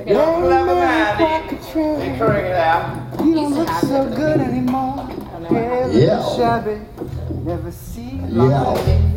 You're clever man. They carrying it out. You don't look so good anymore. Yeah. Shabby. Never see Yeah.